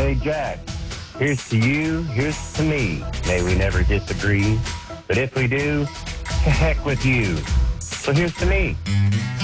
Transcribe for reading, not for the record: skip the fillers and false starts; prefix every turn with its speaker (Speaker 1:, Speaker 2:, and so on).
Speaker 1: Hey, Jack, here's to you, here's to me. May we never disagree. But if we do, to heck with you. So here's to me.